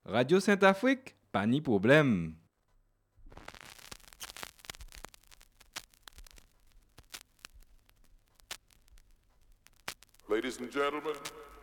Radio Saint-Afrique, pas ni problème. Ladies and gentlemen,